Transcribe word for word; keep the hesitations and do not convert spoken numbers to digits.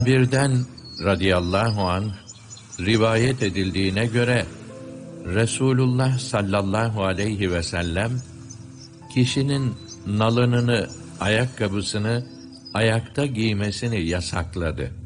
Birden radıyallahu anh rivayet edildiğine göre Resulullah sallallahu aleyhi ve sellem kişinin nalınını, ayakkabısını ayakta giymesini yasakladı.